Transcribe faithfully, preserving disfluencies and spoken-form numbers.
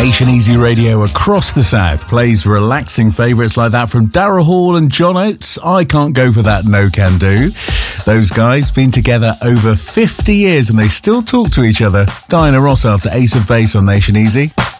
Nation Easy Radio across the South plays relaxing favourites like that from Daryl Hall and John Oates. I Can't Go For That, No Can Do. Those guys been together over fifty years and they still talk to each other. Diana Ross after Ace of Base on Nation Easy.